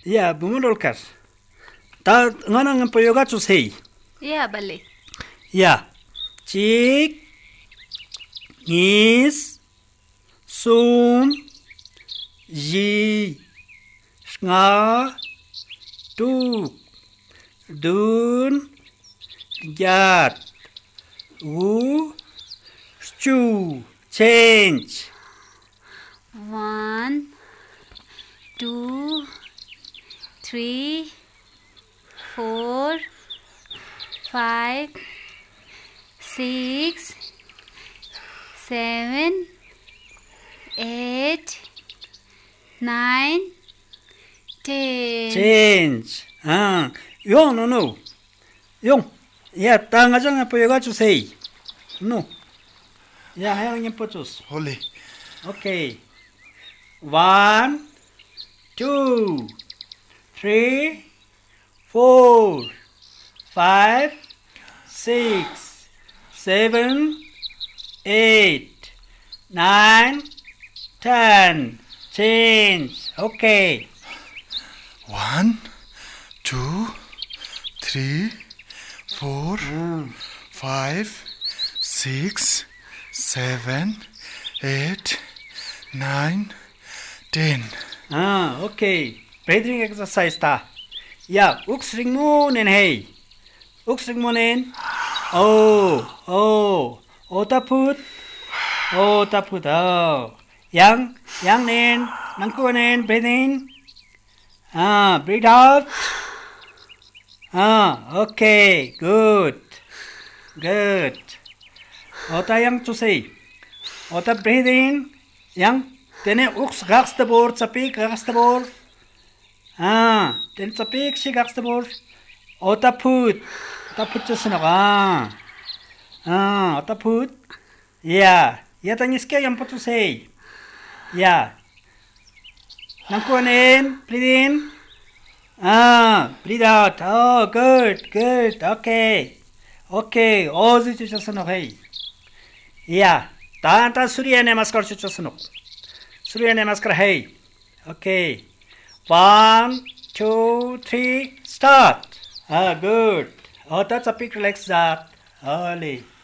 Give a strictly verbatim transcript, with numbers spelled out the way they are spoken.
Yeah, bumulol ka. 다 응하는 보여가 주세요. Yeah, bale. Yeah. 직, nis, sum, ji, nga, tu, dun, gat, wu, stew, change. One, two, three, four, five, six, seven, eight, nine, ten. change. 아, 용, no, no. 용. 야, 땅가정에 보여가 주세요. No. 야, 하영님 보여줬어. Holy. Okay. One, two, three, four, five, six, seven, eight, nine, ten. Change. Okay. One, two, three, four, 음. five, six, seven, eight, nine, ten. 아, okay. Breathing exercise 다. 야, 욱스링문엔 헤이. 욱스링문엔. 오, 오. 오타풋. 오타풋. 어. 양, 양낸. 낭꾸는 breathing. 아, breathe out. 아, okay. Good. Good. 오타 양 주세요. 오타 breathing. 양. Tene uks gakste bor, tsapik gakste bor. Ah, ten tsapik si gakste bor. Ota put. Ota put chasana ka. Ah, ota put. Yeah. Ya tangiske yang patu say. Yeah. Nangkuanin, breathe in. Ah, breathe out. Oh, good, good. Okay. Okay. Ozu chasana hey. Yeah. Tanta surya ne maskar chasana. Surya Namaskar, hey. Okay. One, two, three, start. Ah, good. Oh, that's a big relax that. Holy.